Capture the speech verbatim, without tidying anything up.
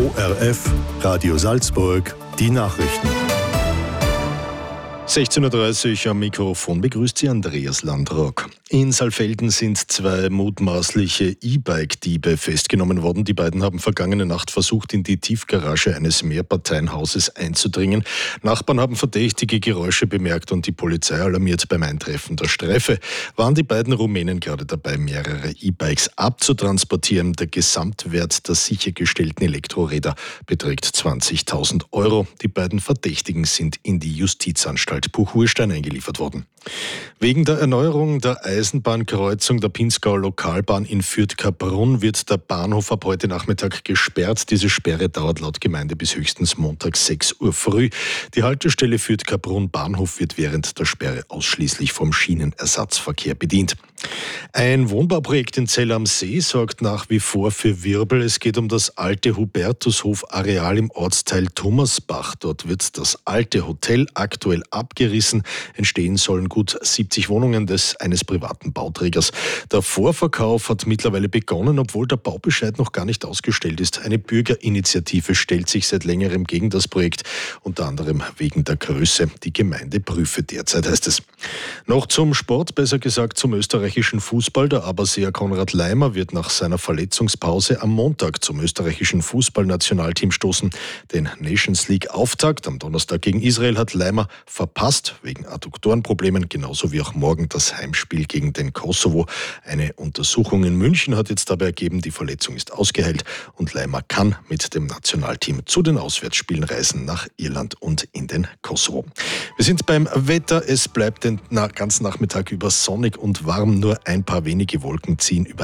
O R F, Radio Salzburg, die Nachrichten. sechzehn Uhr dreißig am Mikrofon begrüßt Sie Andreas Landrock. In Saalfelden sind zwei mutmaßliche E-Bike-Diebe festgenommen worden. Die beiden haben vergangene Nacht versucht, in die Tiefgarage eines Mehrparteienhauses einzudringen. Nachbarn haben verdächtige Geräusche bemerkt und die Polizei alarmiert beim Eintreffen der Streife. Waren die beiden Rumänen gerade dabei, mehrere E-Bikes abzutransportieren. Der Gesamtwert der sichergestellten Elektroräder beträgt zwanzigtausend Euro. Die beiden Verdächtigen sind in die Justizanstalt Buchurstein eingeliefert worden. Wegen der Erneuerung der Eisenbahnkreuzung der Pinzgauer Lokalbahn in Fürth-Kaprun wird der Bahnhof ab heute Nachmittag gesperrt. Diese Sperre dauert laut Gemeinde bis höchstens Montag sechs Uhr früh. Die Haltestelle Fürth-Kaprun Bahnhof wird während der Sperre ausschließlich vom Schienenersatzverkehr bedient. Ein Wohnbauprojekt in Zell am See sorgt nach wie vor für Wirbel. Es geht um das alte Hubertushof-Areal im Ortsteil Thomasbach. Dort wird das alte Hotel aktuell abgerissen. Entstehen sollen gut siebzig Wohnungen des eines privaten Bauträgers. Der Vorverkauf hat mittlerweile begonnen, obwohl der Baubescheid noch gar nicht ausgestellt ist. Eine Bürgerinitiative stellt sich seit längerem gegen das Projekt, unter anderem wegen der Größe. Die Gemeinde prüfe derzeit, heißt es. Noch zum Sport, besser gesagt zum österreichischen Fußball. Der Aberseer Konrad Laimer wird nach seiner Verletzungspause am Montag zum österreichischen Fußballnationalteam stoßen. Den Nations League Auftakt am Donnerstag gegen Israel hat Laimer verpasst, wegen Adduktorenproblemen, genauso wie auch morgen das Heimspiel gegen den Kosovo. Eine Untersuchung in München hat jetzt dabei ergeben, die Verletzung ist ausgeheilt und Laimer kann mit dem Nationalteam zu den Auswärtsspielen reisen nach Irland und in den Kosovo. Wir sind beim Wetter. Es bleibt den ganzen Nachmittag über sonnig und warm. Nur ein paar wenige Wolken ziehen über